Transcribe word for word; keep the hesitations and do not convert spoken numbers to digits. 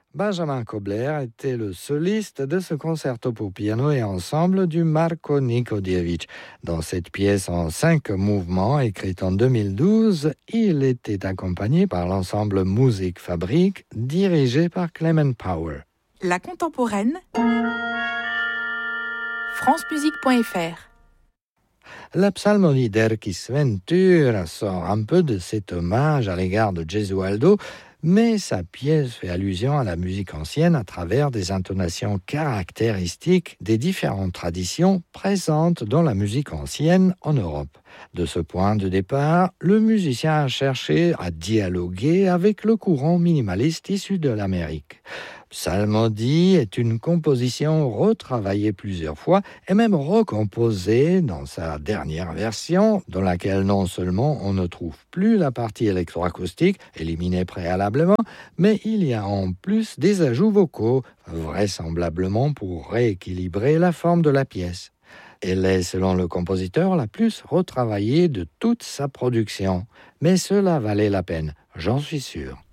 Benjamin Kobler était le soliste de ce concerto pour piano et ensemble du Marko Nikodievich. Dans cette pièce en cinq mouvements, écrite en deux mille douze, il était accompagné par l'ensemble Musique Fabrique, dirigé par Clement Power. La contemporaine, francemusique point f r. La psalmodie d'Erkis Ventura sort un peu de cet hommage à l'égard de Gesualdo, mais sa pièce fait allusion à la musique ancienne à travers des intonations caractéristiques des différentes traditions présentes dans la musique ancienne en Europe. De ce point de départ, le musicien a cherché à dialoguer avec le courant minimaliste issu de l'Amérique. Psalmodie est une composition retravaillée plusieurs fois et même recomposée dans sa dernière version, dans laquelle non seulement on ne trouve plus la partie électroacoustique, éliminée préalablement, mais il y a en plus des ajouts vocaux, vraisemblablement pour rééquilibrer la forme de la pièce. Elle est, selon le compositeur, la plus retravaillée de toute sa production. Mais cela valait la peine, j'en suis sûr.